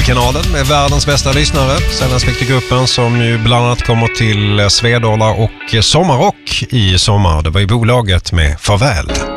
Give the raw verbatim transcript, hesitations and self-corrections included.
Metalkanalen med världens bästa lyssnare. Senast fick gruppen som ju bland annat kommer till Svedala och Sommarrock i sommar. Det var i bolaget med Farväl.